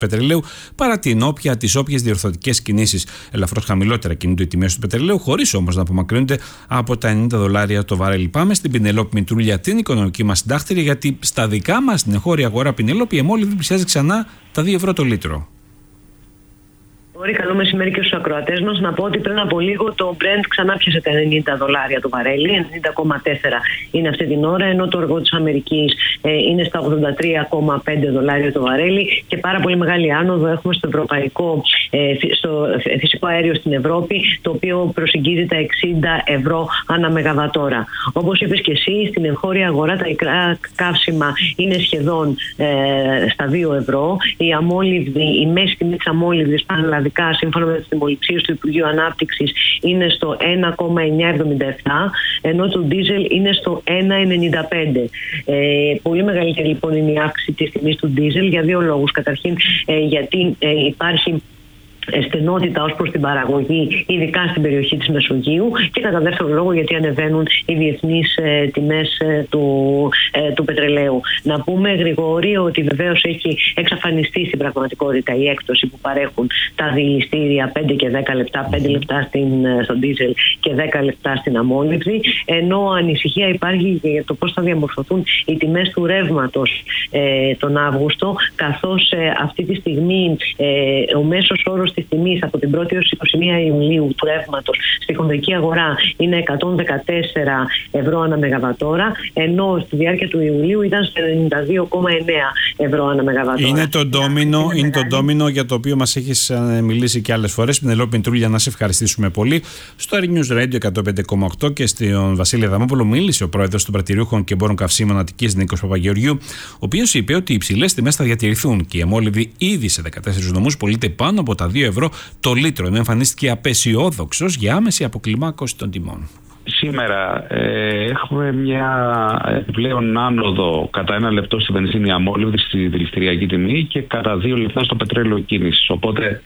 πετρελαίου, παρά τις όποιες διορθωτικές κινήσεις. Ελαφρώς χαμηλότερα κινούνται οι τιμές του πετρελαίου, χωρίς όμως να απομακρύνονται από τα $90 το βαρέλι. Πάμε στην Πινελόπη Μητρούλια, την οικονομική μας συντάκτηρια, γιατί στα δικά μας στην εγχώρια αγορά, Πινελόπη, η αιμόλυβδη πλησιάζει ξανά τα 2 ευρώ το λίτρο. Καλό μεσημέρι και στους ακροατές μας. Να πω ότι πριν από λίγο το Brent ξανά πιάσε τα $90 το βαρέλι, 90,4 είναι αυτή την ώρα, ενώ το αργό της Αμερικής είναι στα $83,5 το βαρέλι, και πάρα πολύ μεγάλη άνοδο έχουμε στο στο φυσικό αέριο στην Ευρώπη, το οποίο προσεγγίζει τα €60 ανά μεγαβατόρα. Όπως είπες και εσύ, στην εγχώρια αγορά τα υγρά καύσιμα είναι σχεδόν στα 2 ευρώ. Η μέση τιμή της αμόλυβδης πανελλαδικά, σύμφωνα με τις τιμοληψίες του Υπουργείου Ανάπτυξης, είναι στο 1,977, ενώ το ντίζελ είναι στο 1,95. Πολύ μεγαλύτερη λοιπόν είναι η αύξηση της τιμής του ντίζελ για 2 λόγους. Καταρχήν, γιατί υπάρχει στενότητα ως προς την παραγωγή, ειδικά στην περιοχή της Μεσογείου, και κατά δεύτερο λόγο γιατί ανεβαίνουν οι διεθνείς τιμές του πετρελαίου. Να πούμε, Γρηγόρη, ότι βεβαίως έχει εξαφανιστεί στην πραγματικότητα η έκπτωση που παρέχουν τα διηλιστήρια 5 και 10 λεπτά, 5 λεπτά στον ντίζελ και 10 λεπτά στην αμόλυβδη, ενώ ανησυχία υπάρχει για το πώς θα διαμορφωθούν οι τιμές του ρεύματος τον Αύγουστο, καθώς αυτή τη στιγμή ο μέσος όρος της τιμής από την 1η έως 21 Ιουλίου του ρεύματος στη χονδρική αγορά είναι 114 ευρώ ανά μεγαβατόρα, ενώ στη διάρκεια του Ιουλίου ήταν στο 92,9 ευρώ ανά μεγαβατόρα. Είναι το ντόμινο για το οποίο μας έχεις μιλήσει και άλλες φορές. Πινελόπη Μητρούλια, να σε ευχαριστήσουμε πολύ. Στο News Radio 105,8 και στον Βασίλη Αδαμόπουλο μίλησε ο πρόεδρος των Πρατηριούχων και Εμπόρων Καυσίμων Αττικής, Νίκος Παπαγεωργιού, ο οποίος είπε ότι οι υψηλές τιμές θα διατηρηθούν και η αμόλυβδη ήδη σε 14 νομούς πωλείται πάνω από τα 2 ευρώ το λίτρο, ενώ εμφανίστηκε απεσιόδοξος για άμεση αποκλιμάκωση των τιμών. Σήμερα έχουμε μια επιπλέον άνοδο κατά 1 λεπτό στη βενζίνη αμόλυβδη στη δηληστηριακή τιμή και κατά 2 λεπτά στο πετρέλαιο κίνησης. Οπότε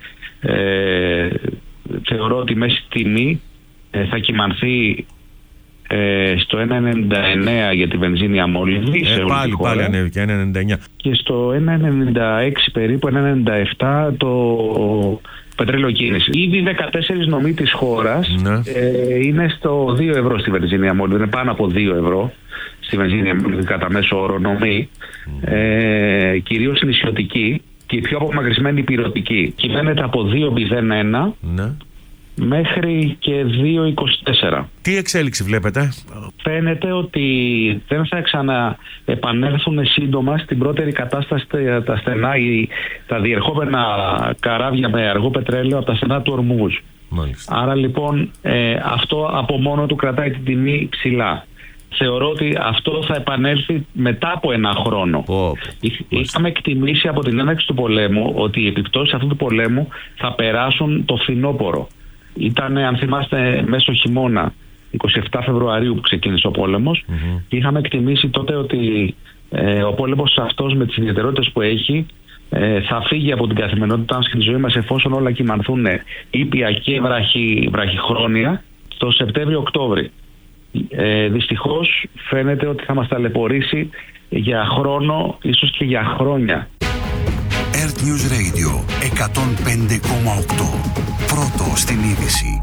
θεωρώ ότι η μέση τιμή θα κυμανθεί στο 1,99 για τη βενζίνη αμόλυβδη σε όλη τη χώρα. Πάλι ανέβηκε 1,99. Και στο 1,96 περίπου, 1,97 το πετρέλαιο κίνηση. Ήδη 14 νομοί της χώρας είναι στο 2 ευρώ στη βενζίνη αμόλυβδη. Είναι πάνω από 2 ευρώ στη βενζίνη αμόλυβδη κατά μέσο όρο νομοί. Κυρίως νησιωτική και η πιο απομακρυσμένη υπηρετική. Κυμαίνεται από 2,01 μέχρι και 2,24. Τι εξέλιξη βλέπετε? Φαίνεται ότι δεν θα ξαναεπανέλθουν σύντομα στην πρώτερη κατάσταση τα στενά ή τα διερχόμενα καράβια με αργό πετρέλαιο από τα στενά του Ορμούζ. Άρα λοιπόν αυτό από μόνο του κρατάει την τιμή ψηλά. Θεωρώ ότι αυτό θα επανέλθει μετά από 1 χρόνο. Είχαμε εκτιμήσει από την έναρξη του πολέμου ότι οι επιπτώσεις αυτού του πολέμου θα περάσουν το φθινόπωρο. Ήταν, αν θυμάστε, μέσω χειμώνα, 27 Φεβρουαρίου που ξεκίνησε ο πόλεμος. Και είχαμε εκτιμήσει τότε ότι ο πόλεμος αυτός με τις ιδιαιτερότητες που έχει θα φύγει από την καθημερινότητά μας και τη ζωή μας εφόσον όλα κυμανθούν ήπια και βραχυχρόνια το Σεπτέμβριο-Οκτώβρη. Δυστυχώς φαίνεται ότι θα μας ταλαιπωρήσει για χρόνο, ίσως και για χρόνια. Earth News Radio 105,8. Πρώτο στην είδηση.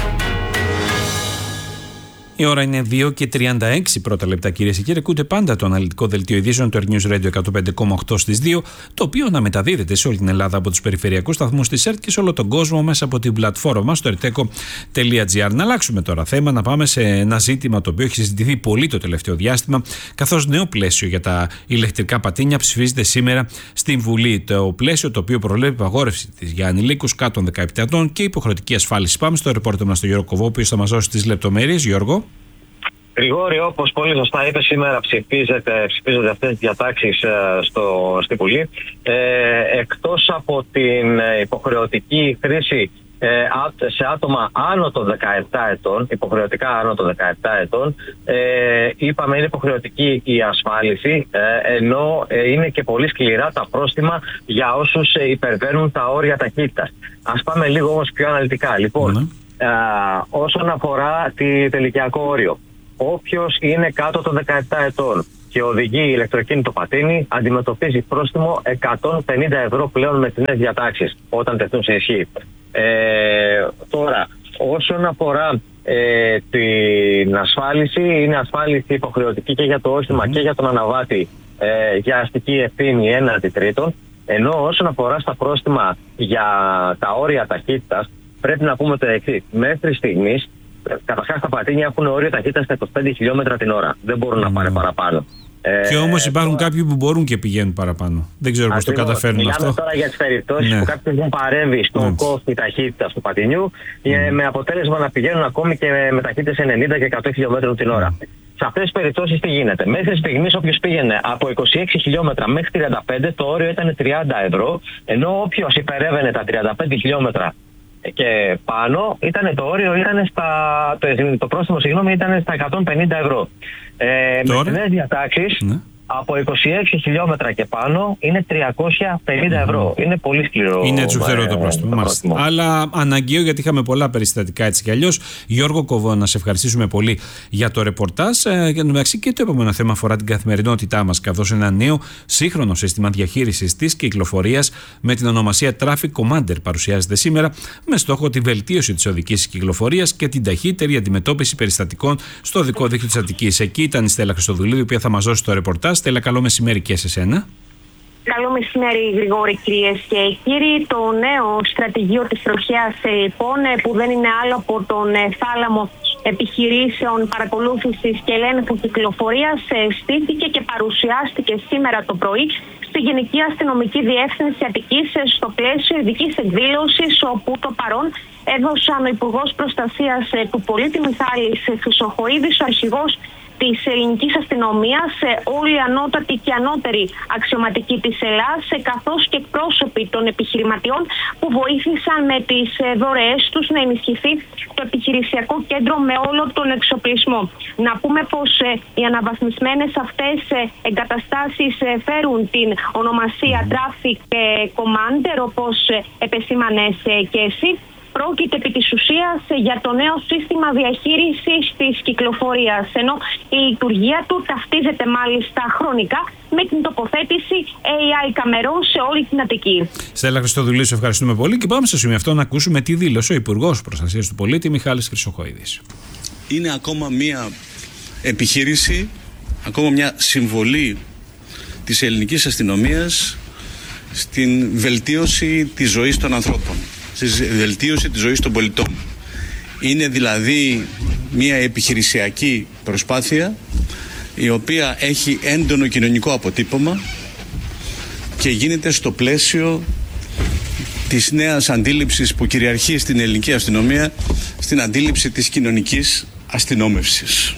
Η ώρα είναι 2 και 36 πρώτα λεπτά, κυρίες και κύριοι. Ακούτε πάντα το αναλυτικό δελτίο ειδήσεων του Earth News Radio 105,8 στις 2, το οποίο αναμεταδίδεται σε όλη την Ελλάδα από τους περιφερειακούς σταθμούς της ΕΡΤ και σε όλο τον κόσμο μέσα από την πλατφόρμα μας στο erteco.gr. Να αλλάξουμε τώρα θέμα, να πάμε σε ένα ζήτημα το οποίο έχει συζητηθεί πολύ το τελευταίο διάστημα, καθώς νέο πλαίσιο για τα ηλεκτρικά πατίνια ψηφίζεται σήμερα στην Βουλή. Το πλαίσιο το οποίο προβλέπει απαγόρευση της για ανηλίκους κάτω των 17 ετών και υποχρεωτική ασφάλιση. Πάμε στο ρεπόρτερ μας τον Γιώργο Κοβό, ο οποίος θα μας δώσει τις λεπτομέρειες. Γιώργο. Γρηγόρη, όπως πολύ σωστά είπε, σήμερα ψηφίζονται αυτές τις διατάξεις στη Βουλή. Εκτός από την υποχρεωτική χρήση σε άτομα άνω των 17 ετών, υποχρεωτικά άνω των 17 ετών, είπαμε είναι υποχρεωτική η ασφάλιση, ενώ είναι και πολύ σκληρά τα πρόστιμα για όσους υπερβαίνουν τα όρια ταχύτητας. Ας πάμε λίγο όμως πιο αναλυτικά. Λοιπόν, όσον αφορά τη τελικιακό όριο, όποιος είναι κάτω των 17 ετών και οδηγεί ηλεκτροκίνητο πατίνι, αντιμετωπίζει πρόστιμο 150 ευρώ πλέον με τις νέες διατάξεις όταν τεθούν σε ισχύ. Τώρα, όσον αφορά την ασφάλιση, είναι ασφάλιση υποχρεωτική και για το όχημα και για τον αναβάτη για αστική ευθύνη έναντι τρίτων. Ενώ όσον αφορά στα πρόστιμα για τα όρια ταχύτητας, πρέπει να πούμε το εξής. Μέχρι στιγμής, καταρχάς τα πατίνια έχουν όριο ταχύτητας στα 25 χιλιόμετρα την ώρα. Δεν μπορούν να πάρουν παραπάνω. Και όμως υπάρχουν κάποιοι που μπορούν και πηγαίνουν παραπάνω. Δεν ξέρω πώς το καταφέρνουν αυτό. Μιλάμε τώρα για τις περιπτώσεις που κάποιος δεν παρέμβει στον κόφτη ταχύτητας του πατινιού με αποτέλεσμα να πηγαίνουν ακόμη και με ταχύτητες 90 και 100 χιλιόμετρα την ώρα. Σε αυτές τις περιπτώσεις τι γίνεται? Μέχρι στιγμής όποιος πήγαινε από 26 χιλιόμετρα μέχρι 35, το όριο ήταν 30 ευρώ, ενώ όποιος υπερέβαινε τα 35 χιλιόμετρα και πάνω, το όριο ήταν το πρόστιμο ήταν στα 150 ευρώ. Με τις νέες διατάξεις, από 26 χιλιόμετρα και πάνω είναι 350 ευρώ. Είναι πολύ σκληρό. Είναι τσουχτερό το πρόστιμο. Αλλά αναγκαίο, γιατί είχαμε πολλά περιστατικά έτσι κι αλλιώς. Γιώργο Κοβό, να σε ευχαριστήσουμε πολύ για το ρεπορτάζ. Και μεταξύ και το επόμενο θέμα αφορά την καθημερινότητά μας, καθώς ένα νέο σύγχρονο σύστημα διαχείρισης της κυκλοφορίας με την ονομασία Traffic Commander παρουσιάζεται σήμερα, με στόχο τη βελτίωση της οδικής κυκλοφορίας και την ταχύτερη αντιμετώπιση περιστατικών στο οδικό δίκτυο της Αττικής. Εκεί ήταν η Στέλλα Χριστοδουλίδου, η οποία θα μας δώσει το ρεπορτάζ. Στέλλα, καλό μεσημέρι και σε σένα. Καλό μεσημέρι, Γρηγόρη, κυρίες και κύριοι. Το νέο στρατηγείο της τροχέας, λοιπόν, που δεν είναι άλλο από τον θάλαμο επιχειρήσεων παρακολούθησης και ελέγχου κυκλοφορίας, στήθηκε και παρουσιάστηκε σήμερα το πρωί στη Γενική Αστυνομική Διεύθυνση Αττικής στο πλαίσιο ειδικής εκδήλωσης, όπου το παρόν έδωσαν ο Υπουργός Προστασίας του Πολίτη Μιχάλης Χρυσοχοΐδης, ο αρχηγός της ελληνικής αστυνομίας, όλοι οι ανώτατοι και ανώτεροι αξιωματικοί της Ελλάδας, καθώς και εκπρόσωποι των επιχειρηματιών που βοήθησαν με τις δωρεές τους να ενισχυθεί το επιχειρησιακό κέντρο με όλο τον εξοπλισμό. Να πούμε πως οι αναβαθμισμένες αυτές εγκαταστάσεις φέρουν την ονομασία Traffic Commander, όπως επεσήμανες και εσύ. Πρόκειται επί της ουσίας για το νέο σύστημα διαχείρισης της κυκλοφορίας, ενώ η λειτουργία του ταυτίζεται μάλιστα χρονικά με την τοποθέτηση AI καμερών σε όλη την Αττική. Στέλλα Χριστοδουλίδου, σε ευχαριστούμε πολύ και πάμε στο σημείο αυτό να ακούσουμε τι δήλωσε ο Υπουργός Προστασίας του Πολίτη Μιχάλης Χρυσοχοΐδης. Είναι ακόμα μια επιχείρηση, ακόμα μια συμβολή της ελληνικής αστυνομίας στην βελτίωση της ζωής των ανθρώπων, στη βελτίωση της ζωής των πολιτών. Είναι δηλαδή μια επιχειρησιακή προσπάθεια η οποία έχει έντονο κοινωνικό αποτύπωμα και γίνεται στο πλαίσιο της νέας αντίληψης που κυριαρχεί στην ελληνική αστυνομία, στην αντίληψη της κοινωνικής αστυνόμευσης.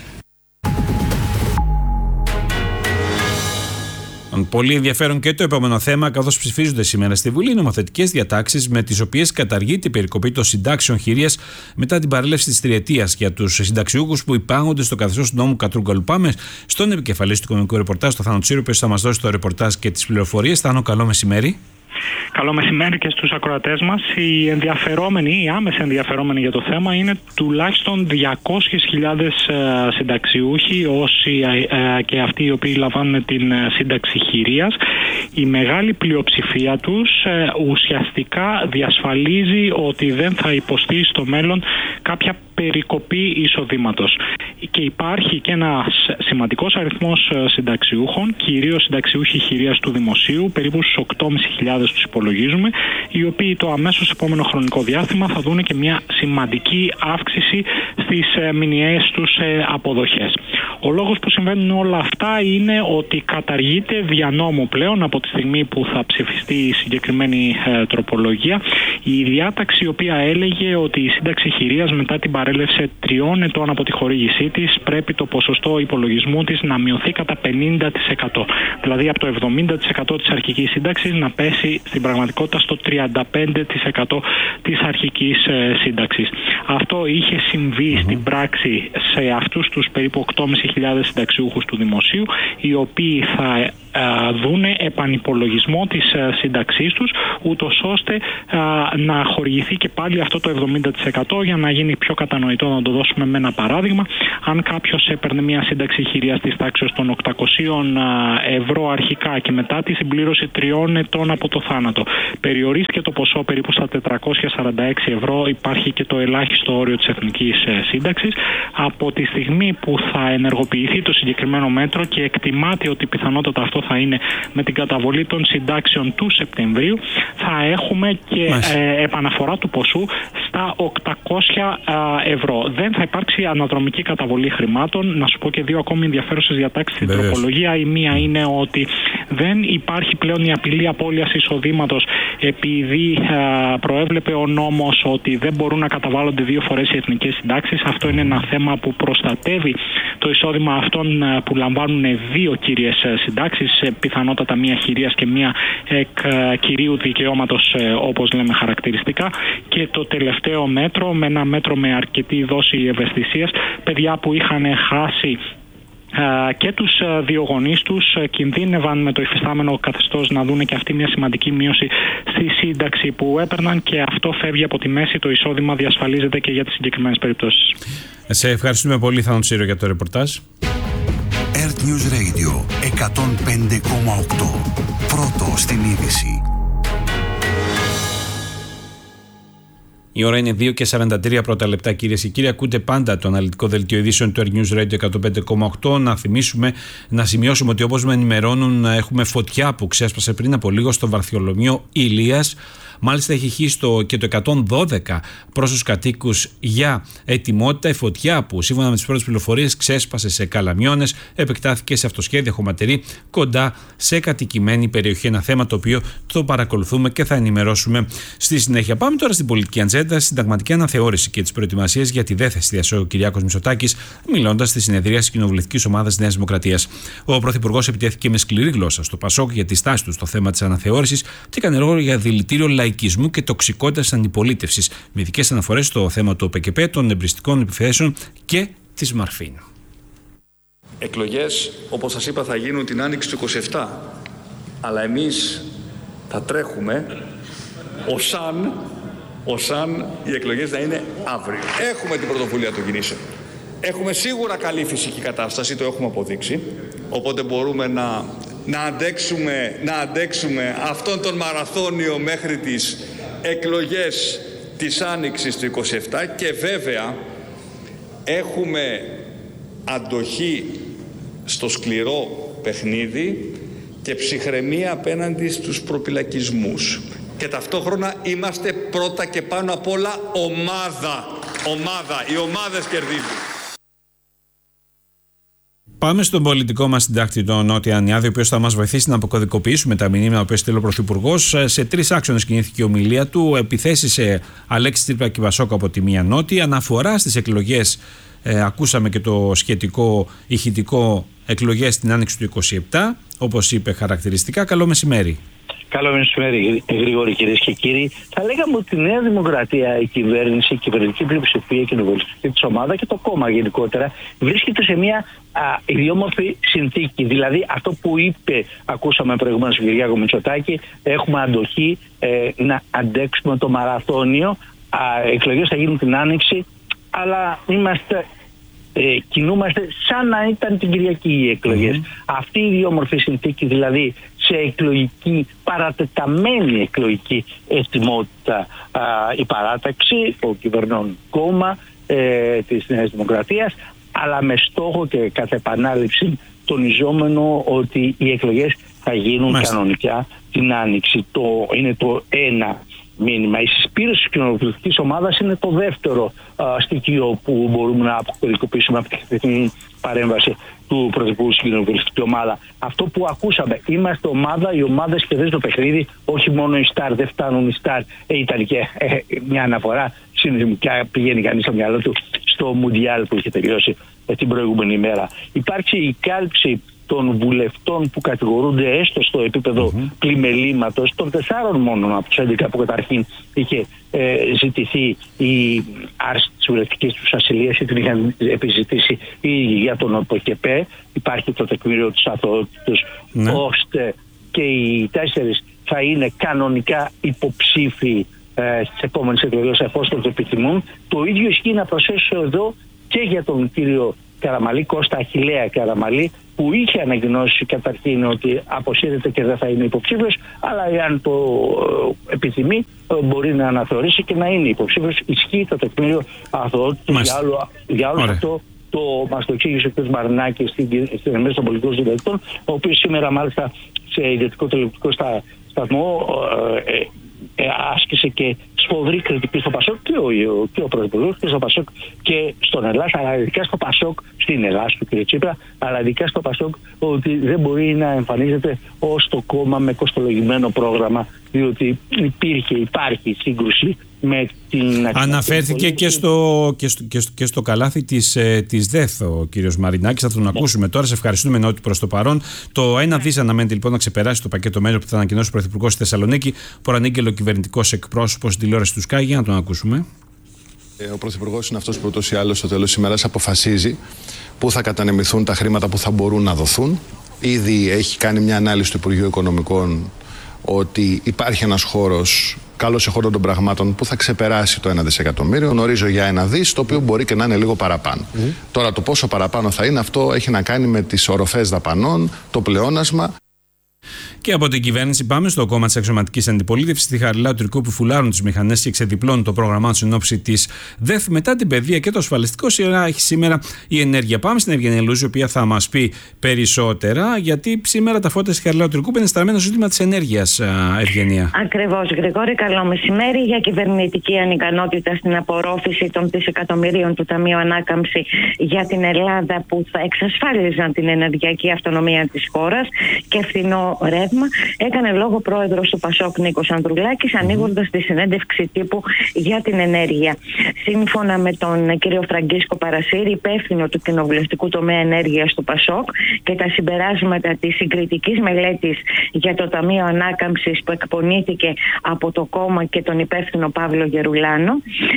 Πολύ ενδιαφέρον και το επόμενο θέμα, καθώς ψηφίζονται σήμερα στη Βουλή νομοθετικές διατάξεις με τις οποίες καταργείται η περικοπή των συντάξεων χειρίας μετά την παρέλευση της τριετίας για τους συνταξιούχους που υπάγονται στο καθεστώς του νόμου Κατρούγκαλου. Πάμε στον επικεφαλής του Οικονομικού Ρεπορτάζ, τον Θάνο Τσίρο, που θα μας δώσει το ρεπορτάζ και τις πληροφορίες. Θάνο, καλό μεσημέρι. Καλό μεσημέρι και στους ακροατές μας. Οι ενδιαφερόμενοι, οι άμεσα ενδιαφερόμενοι για το θέμα είναι τουλάχιστον 200.000 συνταξιούχοι, όσοι και αυτοί οι οποίοι λαμβάνουν την σύνταξη χειρίας. Η μεγάλη πλειοψηφία τους ουσιαστικά διασφαλίζει ότι δεν θα υποστεί στο μέλλον κάποια περικοπή εισοδήματος. Και υπάρχει και ένας σημαντικός αριθμός συνταξιούχων, κυρίως συνταξιούχοι χειρίας του δημοσίου, περίπου στους 8.500 τους υπολογίζουμε, οι οποίοι το αμέσως επόμενο χρονικό διάστημα θα δουν και μια σημαντική αύξηση στις μηνιαίες τους αποδοχές. Ο λόγος που συμβαίνουν όλα αυτά είναι ότι καταργείται δια νόμου πλέον, από τη στιγμή που θα ψηφιστεί η συγκεκριμένη τροπολογία, η διάταξη η οποία έλεγε ότι η σύνταξη χειρίας μετά την παρέλευση 3 ετών από τη χορήγησή της πρέπει το ποσοστό υπολογισμού της να μειωθεί κατά 50%. Δηλαδή από το 70% της αρχικής σύνταξης να πέσει στην πραγματικότητα στο 35% της αρχικής σύνταξης. Αυτό είχε συμβεί στην πράξη σε αυτούς τους περίπου 8.500 συνταξιούχους του δημοσίου, οι οποίοι θα δούνε επανυπολογισμό της σύνταξής τους, ούτως ώστε να χορηγηθεί και πάλι αυτό το 70% για να γίνει πιο κατανοητό. Να το δώσουμε με ένα παράδειγμα. Αν κάποιος έπαιρνε μια σύνταξη χειρίας της τάξης των 800 ευρώ αρχικά και μετά τη συμπλήρωση 3 ετών από το θάνατο, περιορίστηκε το ποσό περίπου στα 446 ευρώ. Υπάρχει και το ελάχιστο όριο της εθνικής σύνταξης. Από τη στιγμή που θα ενεργοποιηθεί το συγκεκριμένο μέτρο, και εκτιμάται ότι πιθανότατα αυτό θα είναι με την καταβολή των συντάξεων του Σεπτεμβρίου, θα έχουμε και επαναφορά του ποσού στα 800 ευρώ. Δεν θα υπάρξει αναδρομική καταβολή χρημάτων. Να σου πω και δύο ακόμη ενδιαφέρουσες διατάξεις στην τροπολογία. Η μία είναι ότι δεν υπάρχει πλέον η απειλή απώλειας εισοδήματος, επειδή προέβλεπε ο νόμος ότι δεν μπορούν να καταβάλλονται 2 φορές οι εθνικές συντάξεις. Αυτό είναι ένα θέμα που προστατεύει το εισόδημα αυτών που λαμβάνουν 2 κύριες συντάξεις, πιθανότατα μία χειρίας και μία κυρίου δικαιώματος, όπως λέμε χαρακτηριστικά. Και το τελευταίο μέτρο, με ένα μέτρο με αρκετή δόση ευαισθησίας, παιδιά που είχαν χάσει και τους 2 γονείς τους, κινδύνευαν με το υφιστάμενο καθεστώς να δούνε και αυτή μια σημαντική μείωση στη σύνταξη που έπαιρναν, και αυτό φεύγει από τη μέση. Το εισόδημα διασφαλίζεται και για τις συγκεκριμένες περιπτώσεις. Σε ευχαριστούμε πολύ, Θάνο Τσίρο, για το ρεπορτάζ. Earth News Radio 105,8. Πρώτο στην είδηση. Η ώρα είναι 2:43 πρώτα λεπτά, κυρίες και κύριοι. Ακούτε πάντα το αναλυτικό δελτίο ειδήσεων του Earth News Radio 105,8. Να σημειώσουμε ότι, όπως με ενημερώνουν, έχουμε φωτιά που ξέσπασε πριν από λίγο στο Βαρθολομείο Ηλίας. Μάλιστα έχει χύσει και το 112 προς τους κατοίκους για ετοιμότητα. Η φωτιά, που σύμφωνα με τις πρώτες πληροφορίες ξέσπασε σε Καλαμιώνες, επεκτάθηκε σε αυτοσχέδια χωματερή κοντά σε κατοικημένη περιοχή. Ένα θέμα το οποίο το παρακολουθούμε και θα ενημερώσουμε στη συνέχεια. Πάμε τώρα στην πολιτική ατζέντα, συνταγματική αναθεώρηση και τις προετοιμασίες για τη δεν θέση διασώου ο Κυριάκος Μητσοτάκης, μιλώντας στη συνεδρία της Κοινοβουλευτικής Ομάδας Νέας Δημοκρατίας. Ο Πρωθυπουργός επιτέθηκε με σκληρή γλώσσα στο ΠΑΣΟΚ για τη στάση του στο θέμα της αναθεώρησης και έκανε λόγο για δηλητήριο λαϊκισμού και τοξικότητας αντιπολίτευσης, με ειδικές αναφορές στο θέμα του ΟΠΕΚΕΠΕ, των εμπριστικών επιθέσεων και της Μαρφίν. Εκλογές, όπως σας είπα, θα γίνουν την άνοιξη του 27, αλλά εμείς θα τρέχουμε όσαν οι εκλογές να είναι αύριο. Έχουμε την πρωτοβουλία των κινήσεων. Έχουμε σίγουρα καλή φυσική κατάσταση, το έχουμε αποδείξει, οπότε μπορούμε να αντέξουμε αυτόν τον μαραθώνιο μέχρι τις εκλογές της άνοιξης του 27, και βέβαια έχουμε αντοχή στο σκληρό παιχνίδι και ψυχραιμία απέναντι στους προπυλακισμούς. Και ταυτόχρονα είμαστε πρώτα και πάνω απ' όλα ομάδα. Οι ομάδες κερδίζουν. Πάμε στον πολιτικό μας συντάκτη, τον Νότι Ανιάδη, ο οποίος θα μας βοηθήσει να αποκωδικοποιήσουμε τα μηνύματα που έστειλε ο Πρωθυπουργός. Σε 3 άξονες κινήθηκε η ομιλία του. Επιθέσεις σε Αλέξη Τσίπρα και Πασόκ από τη μία Νότι. Αναφορά στις εκλογές, ακούσαμε και το σχετικό ηχητικό, εκλογές στην άνοιξη του 27, όπως είπε χαρακτηριστικά. Καλό μεσημέρι. Καλό μεσημέρι, Γρηγόρη, κυρίες και κύριοι. Θα λέγαμε ότι η Νέα Δημοκρατία, η κυβέρνηση, η κυβερνητική πλειοψηφία, η κοινοβουλευτική της ομάδα και το κόμμα γενικότερα βρίσκεται σε μια ιδιόμορφη συνθήκη. Δηλαδή, αυτό που είπε, ακούσαμε προηγουμένως τον Κυριάκο Μητσοτάκη, έχουμε αντοχή να αντέξουμε το μαραθώνιο. Εκλογές θα γίνουν την Άνοιξη, αλλά κινούμαστε σαν να ήταν την Κυριακή οι εκλογές. Αυτή η ιδιόμορφη συνθήκη, δηλαδή σε εκλογική, παρατεταμένη εκλογική ετοιμότητα, η παράταξη, ο κυβερνών κόμμα της Νέας Δημοκρατίας, αλλά με στόχο και κατά επανάληψη τονιζόμενο ότι οι εκλογές θα γίνουν κανονικά την Άνοιξη. Είναι το ένα μήνυμα. Η συσπήρωση της κοινοβουλευτικής ομάδας είναι το δεύτερο στοιχείο που μπορούμε να αποκωδικοποιήσουμε από τη χθεσινή παρέμβαση του Πρωθυπουργού στην κοινοβουλευτική ομάδα. Αυτό που ακούσαμε, είμαστε ομάδα, οι ομάδες κερδίζουν το παιχνίδι, όχι μόνο οι Σταρ, δεν φτάνουν οι Σταρ. Ήταν και μια αναφορά συνειδημικά, πηγαίνει κανείς στο μυαλό του στο Μουντιάλ που είχε τελειώσει την προηγούμενη ημέρα. Υπάρχει η κάλυψη των βουλευτών που κατηγορούνται έστω στο επίπεδο πλημελήματος, των 4 μόνο από τους 11 που καταρχήν είχε ζητηθεί η άρση της βουλευτικής τους ασυλίας ή την είχαν επιζητήσει ή για τον ΟΠΕΚΕΠΕ. Υπάρχει το τεκμήριο της αθωότητας, ώστε και οι 4 θα είναι κανονικά υποψήφοι στις επόμενες εκλογές, εφόσον το επιθυμούν. Το ίδιο ισχύει, να προσθέσω εδώ, και για τον κύριο Καραμαλή, Κώστα Αχιλλέα Καραμαλή, που είχε ανακοινώσει καταρχήν ότι αποσύρεται και δεν θα είναι υποψήφιος, αλλά εάν το επιθυμεί μπορεί να αναθεωρήσει και να είναι υποψήφιος. Ισχύει το τεκμήριο αθωότητας. Για όλο αυτό μας το εξήγησε ο κ. Μαρινάκης στην Εμμύρα των Πολιτικών Συντακτών, ο οποίος σήμερα μάλιστα σε ιδιωτικό τηλεοπτικό σταθμό άσκησε και σφοδρή κριτική στο Πασόκ, και ο Πρωθυπουργός και στο Πασόκ και στον Ελλάς, αλλά ειδικά στο Πασόκ, στην Ελλάς του κ. Τσίπρα, αλλά ειδικά στο Πασόκ, ότι δεν μπορεί να εμφανίζεται ως το κόμμα με κοστολογημένο πρόγραμμα, διότι υπάρχει σύγκρουση με την... Αναφέρθηκε και στο καλάθι της ΔΕΘ ο κύριος Μαρινάκης. Θα τον ακούσουμε τώρα. Σε ευχαριστούμε Νότι προς το παρόν. Το 1 δις αναμένεται λοιπόν να ξεπεράσει το πακέτο μέτρων που θα ανακοινώσει ο Πρωθυπουργός στη Θεσσαλονίκη. Προανήγγειλε ο κυβερνητικός εκπρόσωπος στην τηλεόραση του Sky. Για να τον ακούσουμε. Ο Πρωθυπουργός είναι αυτός που ούτως ή άλλως στο τέλος της ημέρας αποφασίζει πού θα κατανεμηθούν τα χρήματα που θα μπορούν να δοθούν. Ήδη έχει κάνει μια ανάλυση του Υπουργείου Οικονομικών ότι υπάρχει ένας χώρος, καλός σε χώρο των πραγμάτων, που θα ξεπεράσει το 1 δισεκατομμύριο. Γνωρίζω για 1 δις, το οποίο μπορεί και να είναι λίγο παραπάνω. Τώρα το πόσο παραπάνω θα είναι, αυτό έχει να κάνει με τις οροφές δαπανών, το πλεόνασμα. Και από την κυβέρνηση πάμε στο κόμμα της αξιωματικής αντιπολίτευσης, στη Χαριλάου Τουρκού, που φουλάρουν τις μηχανές και ξεδιπλώνουν το πρόγραμμά τους εν ώψη της ΔΕΘ. Μετά την παιδεία και το ασφαλιστικό, έχει σήμερα η ενέργεια. Πάμε στην Ευγενία Λούζη, η οποία θα μας πει περισσότερα, γιατί σήμερα τα φώτα στη Χαριλάου Τουρκού είναι στραμμένα στο ζήτημα της ενέργειας, Ευγενία. Ακριβώς, Γρηγόρη, καλό μεσημέρι. Για κυβερνητική ανικανότητα στην απορρόφηση των δισεκατομμυρίων του Ταμείου Ανάκαμψη για την Ελλάδα, που θα εξασφάλιζαν την ενεργειακή αυτονομία της χώρας και φθηνό ρεύμα, έκανε λόγο πρόεδρος του Πασόκ Νίκος Ανδρουλάκης, ανοίγοντας τη συνέντευξη τύπου για την ενέργεια. Σύμφωνα με τον κύριο Φραγκίσκο Παρασύρη, υπεύθυνο του κοινοβουλευτικού τομέα ενέργειας του Πασόκ, και τα συμπεράσματα της συγκριτικής μελέτης για το Ταμείο Ανάκαμψης που εκπονήθηκε από το κόμμα και τον υπεύθυνο Παύλο Γερουλάνο,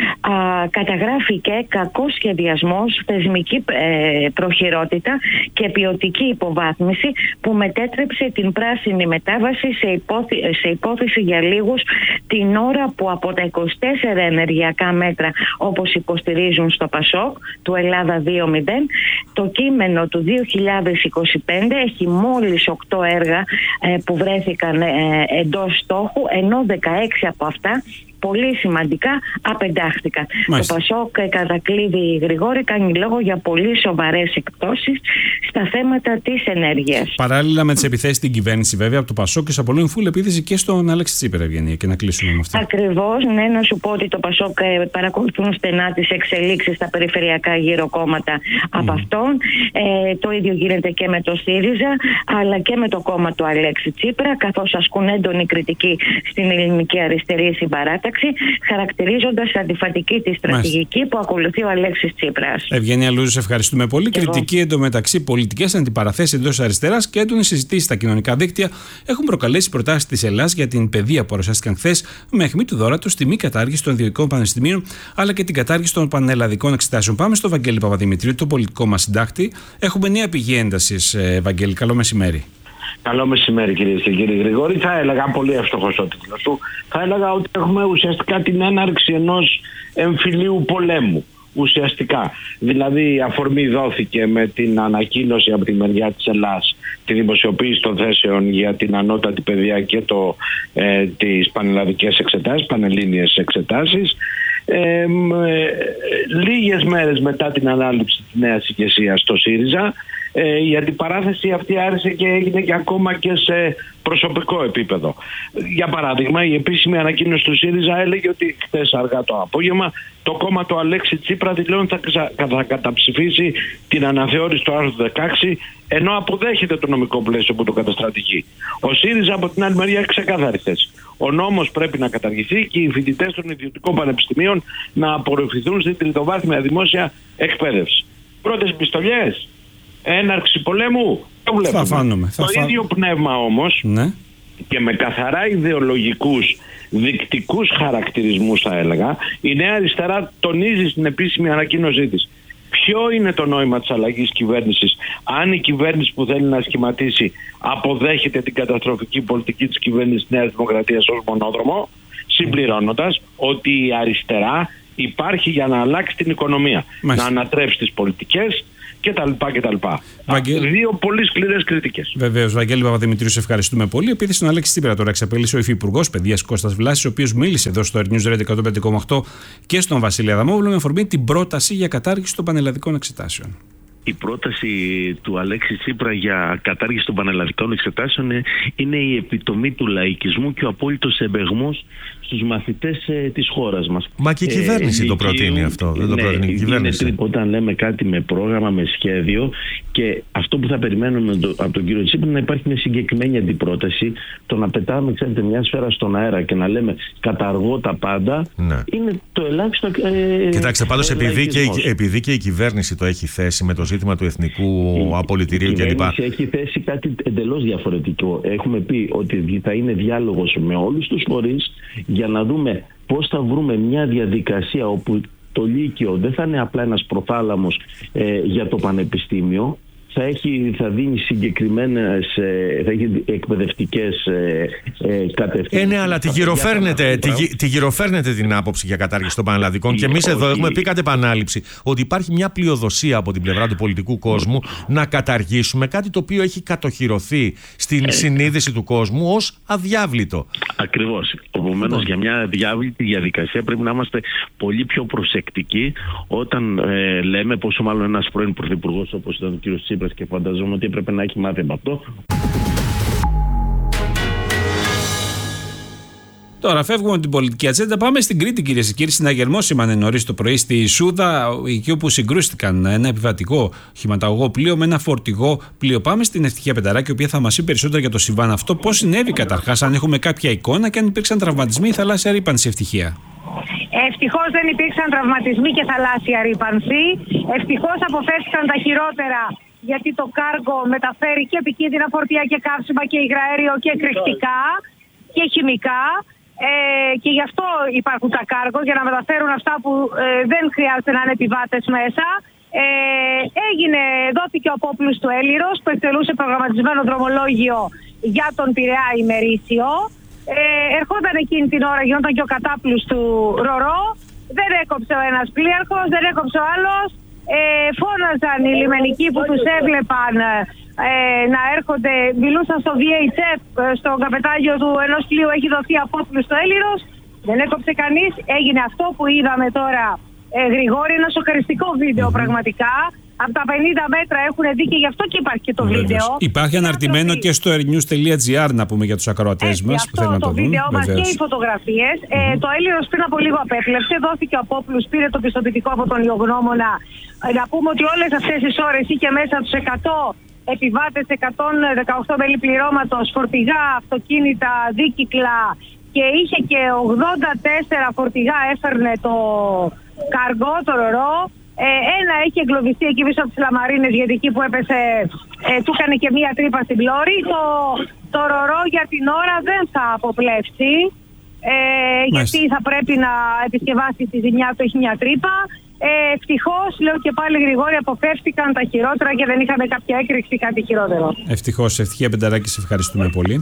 καταγράφηκε κακός σχεδιασμός, θεσμική προχειρότητα και ποιοτική υποβάθμιση που μετέτρεψε την πράσινη μετάβαση σε υπόθεση για λίγους, την ώρα που από τα 24 ενεργειακά μέτρα, όπως υποστηρίζουν στο Πασόκ, του Ελλάδα 2.0, το κείμενο του 2025 έχει μόλις 8 έργα που βρέθηκαν εντός στόχου, ενώ 16 από αυτά, πολύ σημαντικά, απεντάχθηκαν. Το Πασόκ, κατακλείδη, Γρηγόρη, κάνει λόγο για πολύ σοβαρές εκπτώσεις στα θέματα της ενέργειας. Παράλληλα με τις επιθέσεις στην κυβέρνηση, βέβαια, από το Πασόκ, και απολύουν φουλ επίθεση και στον Αλέξη Τσίπρα, Ευγενία, και να κλείσουμε με αυτά. Ακριβώς, ναι, να σου πω ότι το Πασόκ παρακολουθούν στενά τις εξελίξεις στα περιφερειακά γύρω κόμματα από αυτόν. Το ίδιο γίνεται και με το ΣΥΡΙΖΑ, αλλά και με το κόμμα του Αλέξη Τσίπρα, καθώς ασκούν έντονη κριτική στην ελληνική αριστερή συμπαράταξη, χαρακτηρίζοντας αντιφατική τη στρατηγική που ακολουθεί ο Αλέξης Τσίπρας. Ευγενία Λούζη, σε ευχαριστούμε πολύ. Κριτική εντωμεταξύ, πολιτικές αντιπαραθέσεις εντός αριστεράς και έντονες συζητήσεις στα κοινωνικά δίκτυα έχουν προκαλέσει προτάσεις της Ελλάδας για την παιδεία που παρουσιάστηκαν χθες με αιχμή του δώρατος στη μη κατάργηση των ιδιωτικών πανεπιστημίων, αλλά και την κατάργηση των πανελλαδικών εξετάσεων. Πάμε στο Βαγγέλη Παπαδημητρίου, το πολιτικό μας συντάκτη. Έχουμε νέα πηγή έντασης, Βαγγέλη. Καλό μεσημέρι. Καλό μεσημέρι, κυρίες και κύριοι. Γρηγόρη, θα έλεγα, πολύ εύστοχος ο τίτλος σου, θα έλεγα ότι έχουμε ουσιαστικά την έναρξη ενός εμφυλίου πολέμου. Ουσιαστικά. Δηλαδή, αφορμή δόθηκε με την ανακοίνωση από τη μεριά της Ελλάδας, τη δημοσιοποίηση των θέσεων για την ανώτατη παιδεία και τις πανελλαδικές εξετάσεις, πανελλήνιες εξετάσεις. Λίγες μέρες μετά την ανάληψη της νέας ηγεσίας στο ΣΥΡΙΖΑ, η αντιπαράθεση αυτή άρχισε και έγινε και ακόμα και σε προσωπικό επίπεδο. Για παράδειγμα, η επίσημη ανακοίνωση του ΣΥΡΙΖΑ έλεγε ότι χθες αργά το απόγευμα το κόμμα του Αλέξη Τσίπρα δηλώνει θα καταψηφίσει την αναθεώρηση του άρθρου 16, ενώ αποδέχεται το νομικό πλαίσιο που το καταστρατηγεί. Ο ΣΥΡΙΖΑ από την άλλη μεριά έχει ξεκάθαρη θέση. Ο νόμος πρέπει να καταργηθεί και οι φοιτητές των ιδιωτικών πανεπιστημίων να απορροφηθούν στην τριτοβάθμια δημόσια εκπαίδευση. Πρώτες πιστολιές, έναρξη πολέμου, το βλέπουμε. Το ίδιο πνεύμα όμως, και με καθαρά ιδεολογικούς, δεικτικούς χαρακτηρισμούς θα έλεγα, η Νέα Αριστερά τονίζει στην επίσημη ανακοίνωσή της. Ποιο είναι το νόημα της αλλαγής κυβέρνησης, αν η κυβέρνηση που θέλει να σχηματίσει αποδέχεται την καταστροφική πολιτική της κυβέρνησης Νέας Δημοκρατίας ως μονόδρομο? συμπληρώνοντας ότι η αριστερά υπάρχει για να αλλάξει την οικονομία, να ανατρέψει τις πολιτικές κτλ. Δύο πολύ σκληρές κριτικές. Βεβαίως, Βαγγέλη Παπαδημητρίου, σε ευχαριστούμε πολύ. Επειδή στον Αλέξη Τσίπρα τώρα εξαπέλυσε ο Υφυπουργός Παιδείας Κώστας Βλάσης, ο οποίος μίλησε εδώ στο News Radio 105,8 και στον Βασίλη Αδαμόπουλο με αφορμή την πρόταση για κατάργηση των πανελλαδικών εξετάσεων. Η πρόταση του Αλέξη Τσίπρα για κατάργηση των πανελλαδικών εξετάσεων είναι η επιτομή του λαϊκισμού και ο απόλυτος εμπεγμός στους μαθητές της χώρας μας. Μα και η κυβέρνηση το προτείνει αυτό. Δεν το προτείνει η κυβέρνηση. Όταν λέμε κάτι με πρόγραμμα, με σχέδιο, και αυτό που θα περιμένουμε από τον κύριο Τσίπρα να υπάρχει μια συγκεκριμένη αντιπρόταση, το να πετάμε, ξέρετε, μια σφαίρα στον αέρα και να λέμε καταργώ τα πάντα, είναι το ελάχιστο. Κοιτάξτε, πάντως επειδή και η κυβέρνηση το έχει θέσει με το ζήτημα του εθνικού απολυτηρίου κλπ. Η κυβέρνηση έχει θέσει κάτι εντελώς διαφορετικό. Έχουμε πει ότι θα είναι διάλογος με όλους τους φορείς για να δούμε πώς θα βρούμε μια διαδικασία όπου το Λύκειο δεν θα είναι απλά ένας προθάλαμος για το πανεπιστήμιο, θα δίνει συγκεκριμένες, θα έχει εκπαιδευτικές κατευθύνσεις. Ναι, αλλά τη γυροφέρνετε την άποψη για κατάργηση των πανελλαδικών και εμείς εδώ έχουμε πει κατ' επανάληψη ότι υπάρχει μια πλειοδοσία από την πλευρά του πολιτικού κόσμου να καταργήσουμε κάτι το οποίο έχει κατοχυρωθεί στην συνείδηση του κόσμου ως αδιάβλητο. Ακριβώς. Επομένως, για μια αδιάβλητη διαδικασία πρέπει να είμαστε πολύ πιο προσεκτικοί όταν λέμε, πόσο μάλλον ένας πρώην πρωθυπουργός όπως ήταν ο κ. Τσίπρας, και φανταζόμαι ότι έπρεπε να έχει μάθει από αυτό. Τώρα φεύγουμε από την πολιτική ατζέντα. Πάμε στην Κρήτη, κυρίες και κύριοι. Συναγερμό σήμανε νωρίς το πρωί στη Σούδα, εκεί όπου συγκρούστηκαν ένα επιβατικό χηματαγωγό πλοίο με ένα φορτηγό πλοίο. Πάμε στην Ευτυχία Πενταράκη, η οποία θα μας πει περισσότερα για το συμβάν αυτό. Πώς συνέβη καταρχάς, αν έχουμε κάποια εικόνα και αν υπήρξαν τραυματισμοί ή θαλάσσια ρύπανση. Ευτυχία. Ευτυχώς δεν υπήρξαν τραυματισμοί και θαλάσσια ρύπανση. Ευτυχώς αποφεύθηκαν τα χειρότερα, γιατί το κάργο μεταφέρει και επικίνδυνα φορτία και καύσιμα και υγραέριο και εκρηκτικά και χημικά. Και γι' αυτό υπάρχουν τα κάργο, για να μεταφέρουν αυτά που δεν χρειάζεται να είναι επιβάτες μέσα. Δόθηκε ο απόπλους του Έλυρος που εκτελούσε προγραμματισμένο δρομολόγιο για τον Πειραιά ημερήσιο. Ερχόταν εκείνη την ώρα, γινόταν και ο κατάπλους του Ρορό. Δεν έκοψε ο ένας πλοίαρχος, δεν έκοψε ο άλλος. Φώναζαν οι λιμενικοί που τους έβλεπαν να έρχονται, μιλούσαν στο VHF, στον καπετάνιο του ενός πλοίου έχει δοθεί απόπλους στο Έλυρος. Δεν έκοψε κανείς. Έγινε αυτό που είδαμε τώρα, Γρηγόρη, ένα σοκαριστικό βίντεο πραγματικά. Από τα 50 μέτρα έχουν δει και γι' αυτό και υπάρχει και το βίντεο. Υπάρχει αναρτημένο και στο airnews.gr, να πούμε, για τους ακροατές μας που θέλουν να το δουν. Το βίντεο μας και οι φωτογραφίες. Το Έλυρος πριν από λίγο απέπλεψε, δόθηκε ο απόπλους, πήρε το πιστοποιητικό από τον Ιωγνώμονα. Να πούμε ότι όλες αυτές τις ώρες είχε μέσα τους 100 επιβάτες, 118 μέλη πληρώματος, φορτηγά, αυτοκίνητα, δίκυκλα, και είχε και 84 φορτηγά έφερνε το καργκό, το Ρορό. Ένα έχει εγκλωβιστεί εκεί πίσω από τις Λαμαρίνες, γιατί εκεί που έπεσε του έκανε και μία τρύπα στην πλώρη. Το Ρορό για την ώρα δεν θα αποπλέψει, γιατί θα πρέπει να επισκευάσει τη ζημιά του, έχει μια τρύπα. Ευτυχώς, λέω και πάλι Γρηγόρη, αποφεύτηκαν τα χειρότερα και δεν είχαμε κάποια έκρηξη, κάτι χειρότερο. Ευτυχώς. Ευτυχία Πενταράκη, σε ευχαριστούμε πολύ.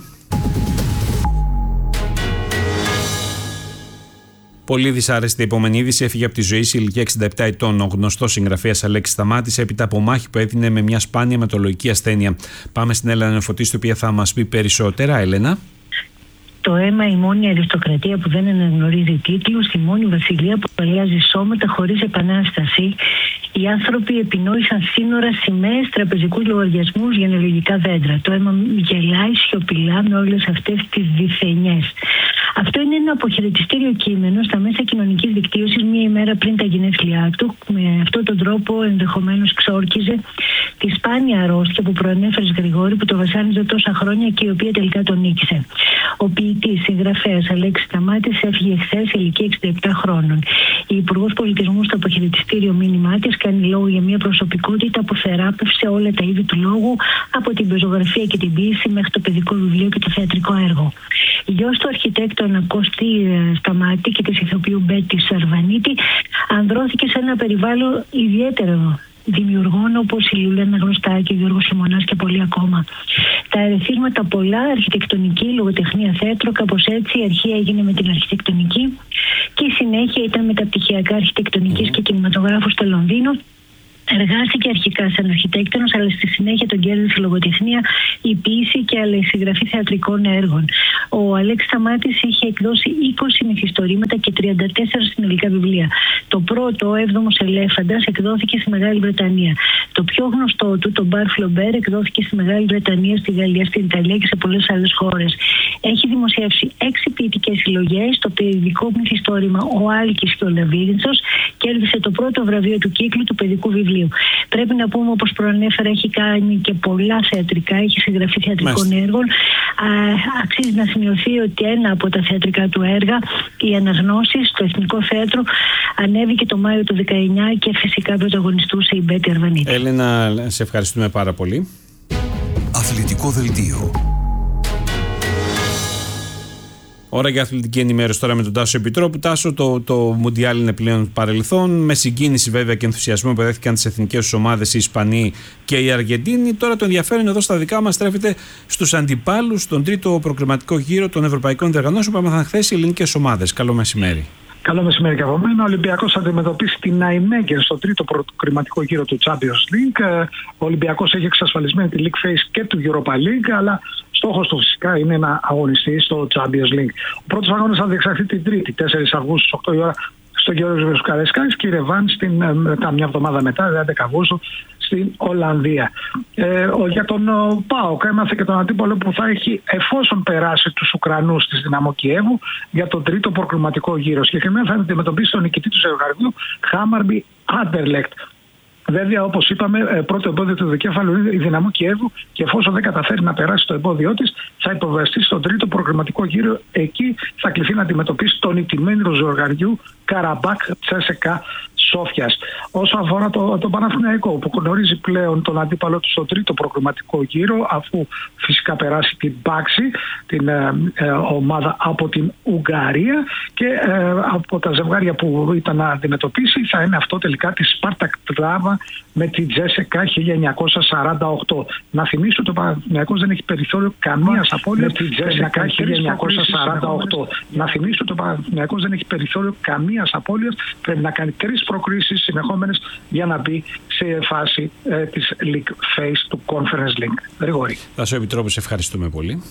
Πολύ δυσάρεστη η επόμενη είδηση. Έφυγε από τη ζωή σε ηλικία 67 ετών ο γνωστός συγγραφέας Αλέξης Σταμάτης έπειτα από μάχη που έδινε με μια σπάνια αιματολογική ασθένεια. Πάμε στην Έλενα Νεοφωτίστη, η οποία θα μας πει περισσότερα. Έλενα. Το αίμα, η μόνη αριστοκρατία που δεν αναγνωρίζει τίτλους, η μόνη βασιλεία που αλλάζει σώματα χωρίς επανάσταση. Οι άνθρωποι επινόησαν σύνορα, σημαίες, τραπεζικούς λογαριασμούς, γενεολογικά δέντρα. Το αίμα γελάει σιωπηλά με όλες αυτές τις διθενιές. Αυτό είναι ένα αποχαιρετιστήριο κείμενο στα μέσα κοινωνικής δικτύωσης μία ημέρα πριν τα γενέθλιά του. Με αυτόν τον τρόπο ενδεχομένως ξόρκιζε τη σπάνια αρρώστια που προανέφερες, Γρηγόρη, που το βασάνιζε τόσα χρόνια και η οποία τελικά τον νίκησε. Ο ποιητής, συγγραφέας Αλέξης Σταμάτης έφυγε χθες σε ηλικία 67 χρόνων. Η Υπουργός Πολιτισμού στο αποχαιρετιστήριο μήνυμά της κάνει λόγο για μια προσωπικότητα που θεράπευσε όλα τα είδη του λόγου, από την πεζογραφία και την ποίηση μέχρι το παιδικό βιβλίο και το θεατρικό έργο. Γιος του αρχιτέκτονα Κώστη Σταμάτη και της ηθοποιού Μπέτη Σαρβανίτη, ανδρώθηκε σε ένα περιβάλλον ιδιαίτερο δημιουργών όπως η Λουλένα Γνωστάκη, ο Γιώργος Σιμωνάς και πολλοί ακόμα. Τα ερεθίσματα πολλά, αρχιτεκτονική, λογοτεχνία, θέατρο, κάπως έτσι. Η αρχή έγινε με την αρχιτεκτονική και η συνέχεια ήταν με τα πτυχιακά αρχιτεκτονικής και κινηματογράφου στο Λονδίνο. Εργάστηκε αρχικά σαν αρχιτέκτονος, αλλά στη συνέχεια τον κέρδισε η λογοτεχνία, η ποίηση και η συγγραφή θεατρικών έργων. Ο Αλέξης Σταμάτης είχε εκδώσει 20 μυθιστορήματα και 34 συνολικά βιβλία. Το πρώτο, ο 7ος Ελέφαντας, εκδόθηκε στη Μεγάλη Βρετανία. Το πιο γνωστό του, το Μπαρ Φλομπέρ, εκδόθηκε στη Μεγάλη Βρετανία, στη Γαλλία, στην Ιταλία και σε πολλές άλλες χώρες. Έχει δημοσιεύσει 6 ποιητικές συλλογές, το παιδικό μυθιστόρημα Ο Άλκης και ο Λαβύρινθος, κέρδισε το πρώτο βραβείο του κύκλου του παιδικού βιβλίου. Πρέπει να πούμε, όπως προανέφερα, έχει κάνει και πολλά θεατρικά, έχει συγγραφεί θεατρικών έργων. Αξίζει να σημειωθεί ότι ένα από τα θεατρικά του έργα, οι Αναγνώσεις, στο Εθνικό Θέατρο, ανέβηκε το Μάιο του 19 και φυσικά πρωταγωνιστούσε η Μπέτη Αρβανίτη. Έλενα, σε ευχαριστούμε πάρα πολύ. Αθλητικό δελτίο. Ώρα για αθλητική ενημέρωση τώρα με τον Τάσο Επιτρόπου. Τάσο, το Μουντιάλ είναι πλέον παρελθόν. Με συγκίνηση βέβαια και ενθουσιασμό που δέχτηκαν τις εθνικές τους ομάδες οι Ισπανοί και οι Αργεντίνοι. Τώρα το ενδιαφέρον εδώ στα δικά μας στρέφεται στους αντιπάλους στον τρίτο προκριματικό γύρο των ευρωπαϊκών διοργανώσεων που έμαθαν χθες οι ελληνικές ομάδες. Καλό μεσημέρι. Καλό μεσημέρι και από μένα. Ο Ολυμπιακός θα αντιμετωπίσει την Ναϊμέγκερ στο τρίτο προκριματικό γύρο του Champions League. Ο Ολυμπιακός έχει εξασφαλισμένη τη League Phase και του Europa League, αλλά στόχος του φυσικά είναι να αγωνιστεί στο Champions League. Ο πρώτος αγώνας θα διεξαχθεί την Τρίτη, 4 Αυγούστου, 8 η ώρα, στο Γεώργιος Καραϊσκάκης και η ρεβάνς μια εβδομάδα μετά, 11 Αυγούστου, στην Ολλανδία. Για τον ΠΑΟΚ έμαθε και τον αντίπαλο που θα έχει, εφόσον περάσει τους Ουκρανούς της Δυναμό Κιέβου, για τον τρίτο προκριματικό γύρο. Συγκεκριμένα θα αντιμετωπίσει τον νικητή του ζευγαριού Χάμαρμπι Άντερλεκτ. Βέβαια, όπως είπαμε, πρώτο εμπόδιο του δικέφαλου είναι η Δυναμό Κιέβου και εφόσον δεν καταφέρει να περάσει το εμπόδιό της, θα υποβαστεί στον τρίτο προκριματικό γύρο. Εκεί θα κληθεί να αντιμετωπίσει τον ηττημένο του ζευγαριού Καραμπάκ Τσέσεκα Σόφιας. Όσο αφορά το Παναθηναϊκό, που γνωρίζει πλέον τον αντίπαλο του στο τρίτο προκριματικό γύρο, αφού φυσικά περάσει την Πάξη, την ομάδα από την Ουγγαρία, και από τα ζευγάρια που ήταν να αντιμετωπίσει θα είναι αυτό τελικά τη Σπάρτακ Τράβα με την Τζέσεκα 1948. Να θυμίσω ότι ο Παναθηναϊκός δεν έχει περιθώριο καμίας απώλειας. Να θυμίσω ότι ο Παναθηναϊκός δεν έχει περιθώριο καμίας απώλειας. Πρέπει να κάνει 3 προκρίσεις συνεχόμενες για να μπει σε φάση της League Phase του Conference League. Γρηγόρη. Τάσο Επιτρόπου, σε ευχαριστούμε πολύ.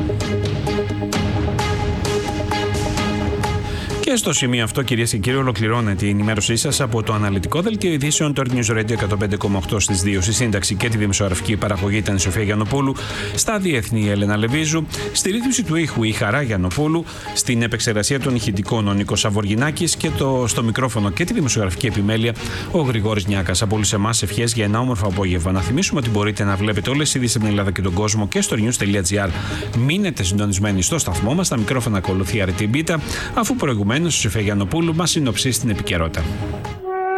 Και στο σημείο αυτό, κυρίες και κύριοι, ολοκληρώνεται η ενημέρωσή σας από το αναλυτικό δελτίο ειδήσεων του News Radio 105,8 στις 2. Στη σύνταξη και τη δημοσιογραφική παραγωγή ήταν η Σοφία Γιαννοπούλου, στα διεθνή η Έλενα Λεβίζου, στη ρύθμιση του ήχου η Χαρά Γιαννοπούλου, στην επεξεργασία των ηχητικών ο Νίκος Σαβοργινάκης και στο μικρόφωνο και τη δημοσιογραφική επιμέλεια ο Γρηγόρης Νιάκας. Από όλους εμάς ευχές για ένα όμορφο απόγευμα. Να θυμίσουμε ότι μπορείτε να βλέπετε όλες τις ειδήσεις από την Ελλάδα και τον κόσμο και στο news.gr. Μείνετε συντονισμένοι στο σταθμό μας. Τα μικρόφωνα ακολουθεί Αρετή Μπίτα, αφού προηγουμένως η Σοφία Γιαννοπούλου μας συνοψίσει την επικαιρότητα.